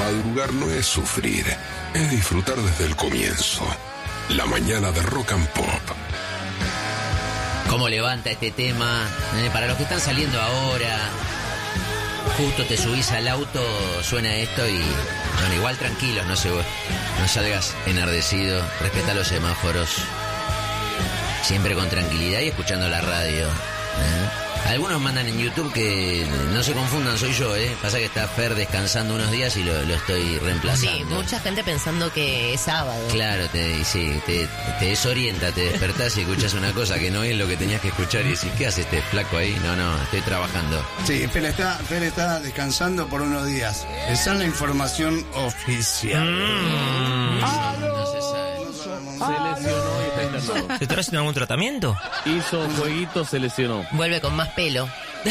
Madrugar no es sufrir, es disfrutar desde el comienzo. La mañana de Rock and Pop. ¿Cómo levanta este tema? Para los que están saliendo ahora, justo te subís al auto, suena esto y... Bueno, igual tranquilo, no salgas enardecido, respeta los semáforos. Siempre con tranquilidad y escuchando la radio. Algunos mandan en YouTube que no se confundan, soy yo, Pasa que está Fer descansando unos días y lo estoy reemplazando. Sí, mucha gente pensando que es sábado. Claro, te desorienta, te despertás y escuchás una cosa que no es lo que tenías que escuchar y decís, ¿qué hace este flaco ahí? No, estoy trabajando. Sí, Fer está descansando por unos días. Esa es la información oficial. No se sabe. Se lesionó y está internado. ¿Se está haciendo algún tratamiento? Hizo jueguito, se lesionó. Vuelve con más pelo.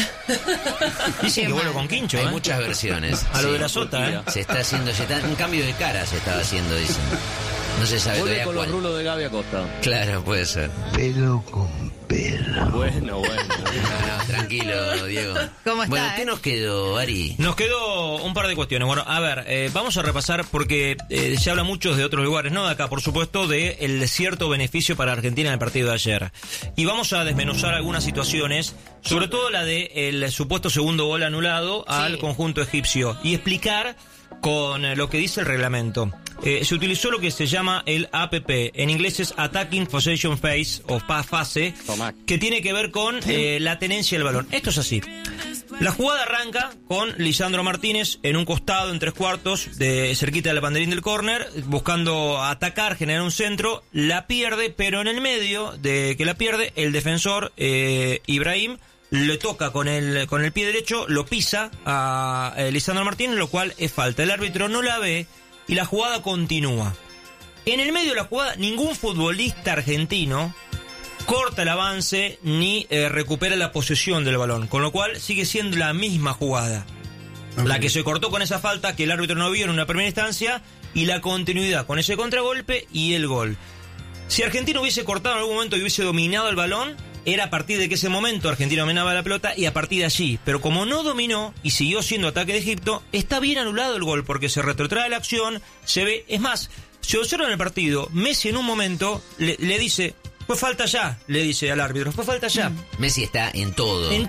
Dicen que vuelve con quincho, Hay muchas versiones. A lo de la sota, Se está haciendo, un cambio de cara se estaba haciendo, dicen. No se sabe Vuelve todavía con cuál. los rulos de Gaby Acosta. Claro, puede ser. Pelo con pelo. Bueno. No, tranquilo, Diego. ¿Cómo está, Bueno, ¿qué nos quedó, Ari? Nos quedó un par de cuestiones. Bueno, a ver, vamos a repasar porque se habla mucho de otros lugares, no de acá, por supuesto, de el cierto beneficio para Argentina en el partido de ayer. Y vamos a desmenuzar algunas situaciones, sobre todo la de el supuesto segundo gol anulado al conjunto egipcio, y explicar con lo que dice el reglamento. Se utilizó lo que se llama el APP, en inglés es Attacking Possession Phase o fase, que tiene que ver con la tenencia del balón. Esto es así. La jugada arranca con Lisandro Martínez en un costado, en 3/4, cerquita del banderín del córner, buscando atacar, generar un centro, la pierde, pero en el medio de que la pierde, el defensor Ibrahim le toca con el pie derecho, lo pisa a Lisandro Martínez, lo cual es falta. El árbitro no la ve y la jugada continúa. En el medio de la jugada, ningún futbolista argentino corta el avance ni recupera la posesión del balón, con lo cual sigue siendo la misma jugada. La que se cortó con esa falta que el árbitro no vio en una primera instancia y la continuidad con ese contragolpe y el gol. Si Argentina hubiese cortado en algún momento y hubiese dominado el balón, era a partir de que ese momento Argentina dominaba la pelota y a partir de allí. Pero como no dominó y siguió siendo ataque de Egipto, está bien anulado el gol porque se retrotrae la acción, se ve... Es más, si observan el partido, Messi en un momento le dice... Fue falta ya, le dice al árbitro, fue falta ya. Messi está en todo. En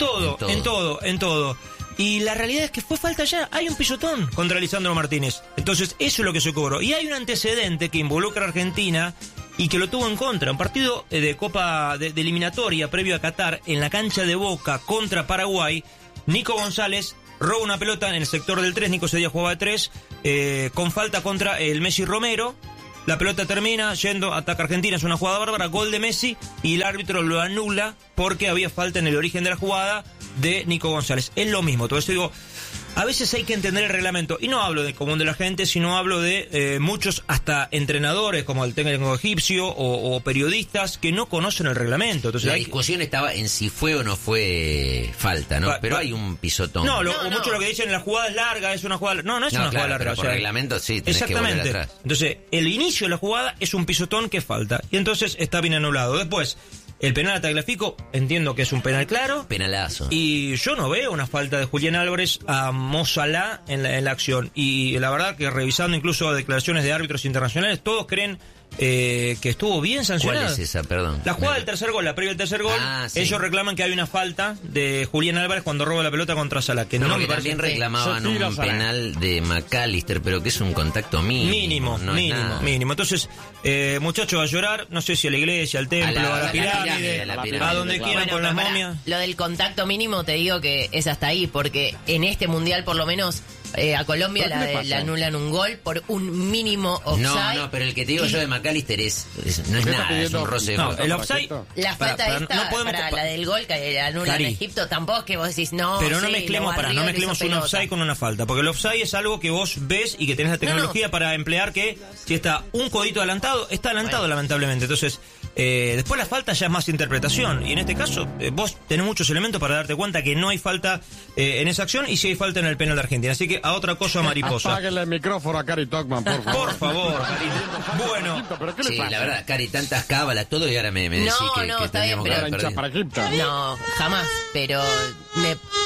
todo. Y la realidad es que fue falta ya. Hay un pisotón contra Lisandro Martínez. Entonces, eso es lo que se cobró. Y hay un antecedente que involucra a Argentina y que lo tuvo en contra. Un partido de Copa de eliminatoria previo a Qatar, en la cancha de Boca contra Paraguay. Nico González roba una pelota en el sector del 3. Nico ese día jugaba de 3. Con falta contra el Messi Romero. La pelota termina yendo, ataca Argentina, es una jugada bárbara, gol de Messi, y el árbitro lo anula porque había falta en el origen de la jugada de Nico González. Es lo mismo, todo eso digo, a veces hay que entender el reglamento, y no hablo de común de la gente, sino hablo de muchos, hasta entrenadores como el técnico egipcio o periodistas que no conocen el reglamento. Entonces, la discusión estaba en si fue o no fue falta, ¿no? Pero hay un pisotón. Mucho lo que dicen, la jugada es larga, es una jugada... No es una jugada larga. Pero por reglamento sí, tenés que volver atrás. Entonces, el inicio de la jugada es un pisotón que falta, y entonces está bien anulado. Después... El penal a Tagliafico, entiendo que es un penal claro. Penalazo. Y yo no veo una falta de Julián Álvarez a Mo Salah en la acción. Y la verdad que revisando incluso declaraciones de árbitros internacionales, todos creen que estuvo bien sancionada. ¿Cuál es esa? Perdón. La jugada del tercer gol, la previa del tercer gol, sí. Ellos reclaman que hay una falta de Julián Álvarez cuando roba la pelota contra Salah. Que que también reclamaban un penal de McAllister, pero que es un contacto mínimo. Mínimo. Entonces, muchachos, a llorar, no sé si a la iglesia, al templo, a la pirámide, a donde quieran con las momias. Lo del contacto mínimo te digo que es hasta ahí, porque en este mundial por lo menos a Colombia le anulan un gol por un mínimo offside. No, pero el que te digo yo de McAllister no es nada, es un roce. No, el offside... La falta la del gol que anulan en Egipto, tampoco es que vos decís no. Pero no mezclemos un offside con una falta, porque el offside es algo que vos ves y que tenés la tecnología para emplear, que si está un codito adelantado, está adelantado lamentablemente. Entonces, después la falta ya es más interpretación, y en este caso vos tenés muchos elementos para darte cuenta que no hay falta en esa acción, y si hay falta en el penal de Argentina. Así que a otra cosa, mariposa. Apáguenle el micrófono a Cari Tocman, por favor. Por favor, Cari. Bueno. ¿Pero qué le Sí, pasa? la verdad, Cari, tantas cábalas, todo, y ahora me decís que está bien, teníamos que pero haber perdido. Para Egipto. No, jamás, pero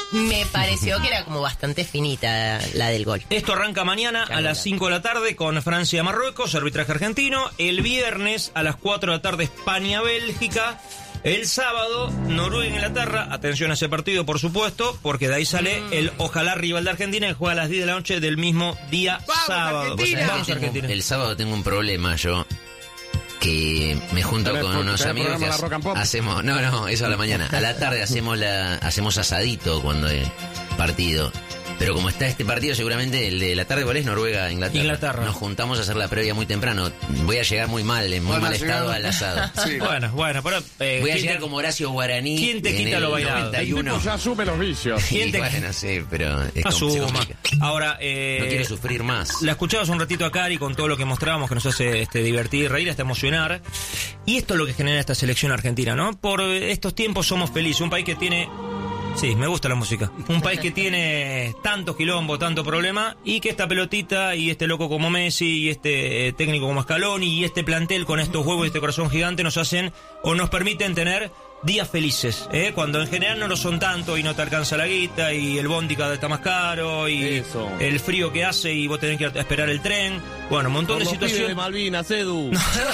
me pareció que era como bastante finita la del gol. Esto arranca mañana a las 5 de la tarde con Francia-Marruecos, arbitraje argentino. El viernes a las 4 de la tarde España-Bélgica. El sábado, Noruega-Inglaterra. Atención a ese partido, por supuesto, porque de ahí sale el ojalá rival de Argentina, que juega a las 10 de la noche del mismo día sábado. Vamos, Argentina. El sábado tengo un problema yo, que me junto con unos amigos que hacemos... No, eso a la mañana. A la tarde hacemos asadito cuando hay partido. Pero como está este partido, seguramente el de la tarde, ¿cuál es? Noruega-Inglaterra. Nos juntamos a hacer la previa muy temprano. Voy a llegar muy mal, en muy mal estado al asado. Sí. Bueno, pero... voy a llegar como Horacio Guaraní. ¿Quién te quita lo bailado? El tipo ya asume los vicios. Bueno, sí, pero es asuma. Ahora, no quiere sufrir más. La escuchabas un ratito a Cari con todo lo que mostrábamos, que nos hace divertir, reír, hasta emocionar. Y esto es lo que genera esta selección argentina, ¿no? Por estos tiempos somos felices. Un país que tiene... Sí, me gusta la música. Un país que tiene tanto quilombo, tanto problema, y que esta pelotita y este loco como Messi y este técnico como Scaloni y este plantel con estos huevos y este corazón gigante nos hacen o nos permiten tener días felices, cuando en general no lo son tanto y no te alcanza la guita y el bondi cada vez está más caro y el frío que hace y vos tenés que ir a esperar el tren. Bueno, un montón de situaciones. De Malvinas, Edu.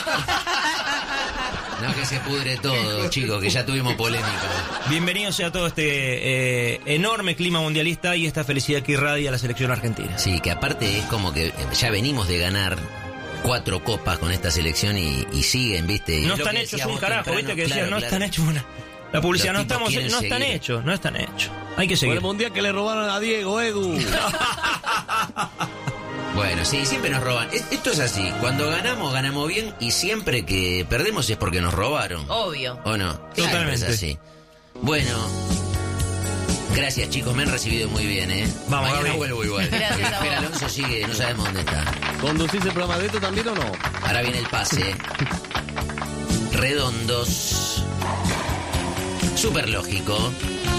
No, que se pudre todo, chicos, que ya tuvimos polémica. Bienvenido sea todo este enorme clima mundialista y esta felicidad que irradia la selección argentina. Sí, que aparte es como que ya venimos de ganar 4 copas con esta selección y siguen, ¿viste? No están hechos un carajo, temprano, ¿viste? Que decían, no están hechos una... La publicidad, no están hechos. Hay que seguir. Fue el mundial que le robaron a Diego, Edu. Bueno, sí, siempre nos roban. Esto es así. Cuando ganamos bien, y siempre que perdemos es porque nos robaron. Obvio. ¿O no? Totalmente. Es así. Bueno, gracias, chicos. Me han recibido muy bien, ¿eh? Vamos, mañana Gaby. vuelvo igual. Gracias a vos. Alonso sigue, no sabemos dónde está. ¿Conducís el programa de esto también o no? Ahora viene el pase. Redondos. Súper lógico.